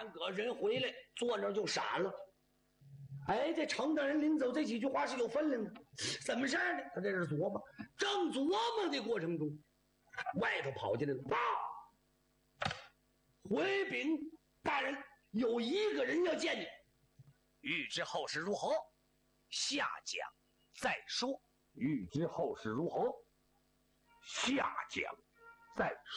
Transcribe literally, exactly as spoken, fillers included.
俺哥人回来，坐那儿就闪了。哎，这程大人临走这几句话是有分量的，怎么事呢？他在这琢磨，正琢磨的过程中，外头跑进来了，报！回禀大人，有一个人要见你。 欲知后事如何，下讲再说。 欲知后事如何，下讲再说。